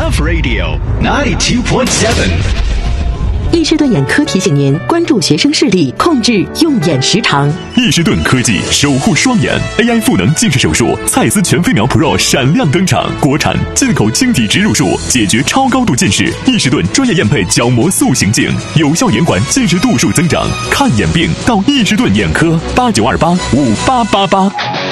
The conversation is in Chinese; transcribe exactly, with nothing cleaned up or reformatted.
Love Radio ninety-two point seven。 易士顿眼科提醒您关注学生视力，控制用眼时长。 易士顿科技守护双眼 ，A I 赋能近视手术，蔡司全飞秒 Pro 闪亮登场，国产进口晶体植入术，解决超高度近视。易士顿专业验配角膜塑形镜，有效延缓近视度数增长。看眼病到易士顿眼科，八九二八五八八八。